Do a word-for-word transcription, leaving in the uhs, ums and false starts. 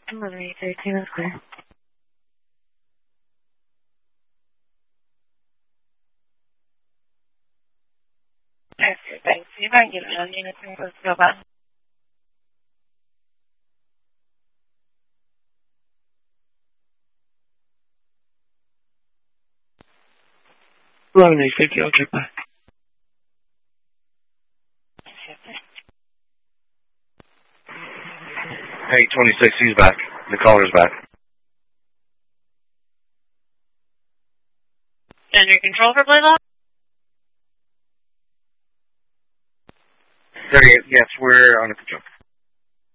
eleven eight thirteen, that's clear. Okay, thanks. You might get it on unit three, let's go back. eleven eight fifty, I'll check back. Hey, twenty-six, he's back. The caller's back. Under control for Blaylock? thirty-eight, yes, we're under control.